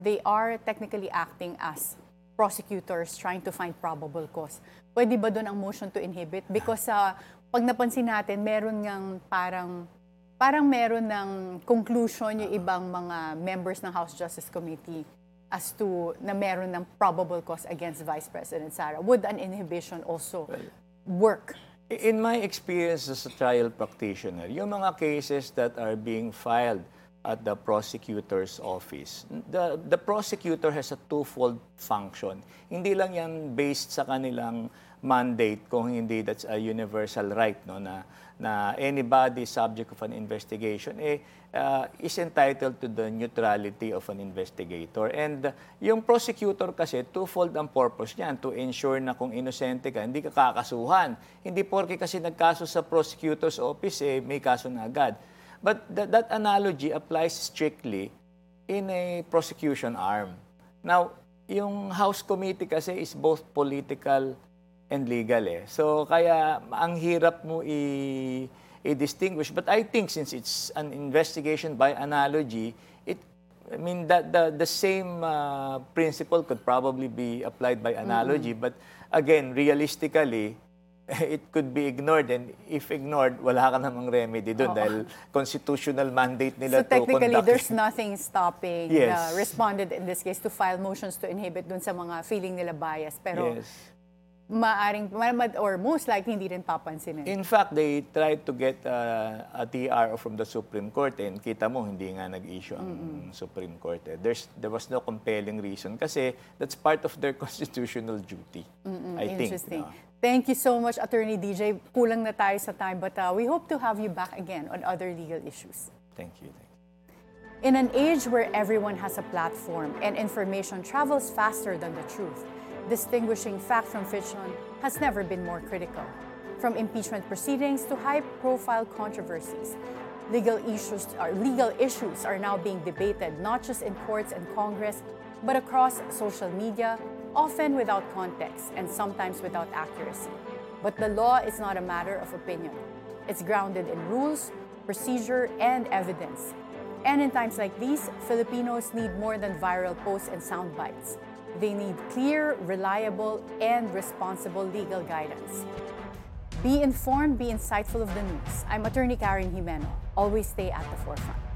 they are technically acting as prosecutors trying to find probable cause. Pwede ba doon ang motion to inhibit? Because pag napansin natin, meron ng parang meron ng conclusion yung ibang mga members ng House Justice Committee as to na meron ng probable cause against Vice President Sara. Would an inhibition also work? In my experience as a trial practitioner, yung mga cases that are being filed at the prosecutor's office, the prosecutor has a twofold function. Hindi lang yan based sa kanilang mandate, kung hindi that's a universal right, no, na anybody subject of an investigation is entitled to the neutrality of an investigator. And yung prosecutor kasi, twofold ang purpose niyan, to ensure na kung inosente ka, hindi ka kakasuhan. Hindi porke kasi nagkaso sa prosecutor's office, may kaso na agad. But that analogy applies strictly in a prosecution arm. Now, yung House Committee kasi is both political and legal. So, kaya ang hirap mo i-distinguish. But I think since it's an investigation by analogy, the same principle could probably be applied by analogy. But again, realistically, it could be ignored, and if ignored, wala ka namang remedy doon dahil constitutional mandate nila to conduct. So technically, there's nothing stopping the Yes. respondent in this case to file motions to inhibit doon sa mga feeling nila bias. Pero Yes. maaring, or most likely, hindi rin papansinin. In fact, they tried to get a TR from the Supreme Court, and kita mo, hindi nga nag-issue ang Supreme Court. There was no compelling reason kasi that's part of their constitutional duty, I think. Interesting. Thank you so much, Attorney DJ. Kulang na tayo sa time, but we hope to have you back again on other legal issues. Thank you. In an age where everyone has a platform and information travels faster than the truth, distinguishing fact from fiction has never been more critical. From impeachment proceedings to high-profile controversies, legal issues are now being debated not just in courts and Congress, but across social media, often without context and sometimes without accuracy. But the law is not a matter of opinion. It's grounded in rules, procedure, and evidence. And in times like these, Filipinos need more than viral posts and sound bites. They need clear, reliable, and responsible legal guidance. Be informed, be insightful of the news. I'm Attorney Karen Jimeno. Always stay at the forefront.